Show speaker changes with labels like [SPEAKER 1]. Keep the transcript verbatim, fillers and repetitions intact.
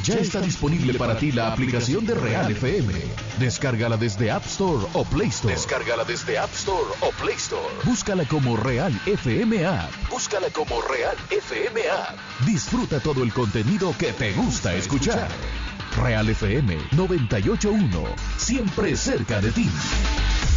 [SPEAKER 1] Ya está disponible para ti la aplicación de Real F M. Descárgala desde App Store o Play Store. Descárgala desde App Store o Play Store. Búscala como Real F M App. Búscala como Real F M App. Disfruta todo el contenido que te gusta escuchar. Real F M noventa y ocho punto uno. Siempre cerca de ti.